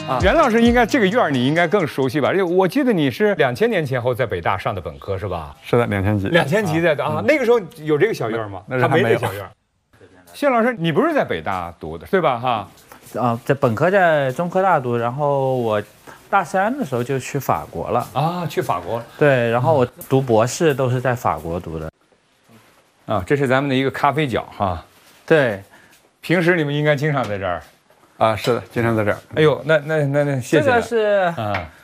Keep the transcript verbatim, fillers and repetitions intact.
啊，袁老师应该这个院儿你应该更熟悉吧？我记得你是两千年前后在北大上的本科是吧？ 是的，两千级。 两千级在的啊，那个时候有这个小院吗？ 那时候还没有小院。谢老师，你不是在北大读的对吧？哈。 啊，在本科在中科大读，然后我大三的时候就去法国了啊，去法国。 对，然后我读博士都是在法国读的。 啊，这是咱们的一个咖啡角哈。 对， 平时你们应该经常在这儿。 啊，是的，经常在这儿。 哎呦，那那那那，谢谢。 这个是啊。